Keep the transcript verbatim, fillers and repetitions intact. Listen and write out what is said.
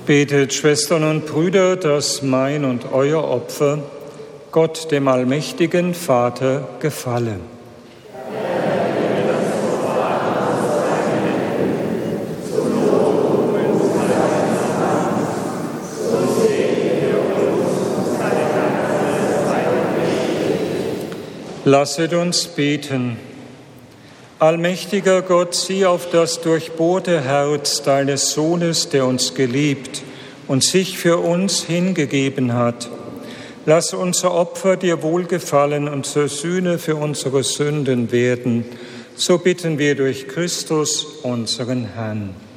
Betet, Schwestern und Brüder, dass mein und euer Opfer Gott, dem allmächtigen Vater, gefalle. Lasset uns beten. Allmächtiger Gott, sieh auf das durchbohrte Herz deines Sohnes, der uns geliebt und sich für uns hingegeben hat. Lass unser Opfer dir wohlgefallen und zur Sühne für unsere Sünden werden. So bitten wir durch Christus, unseren Herrn.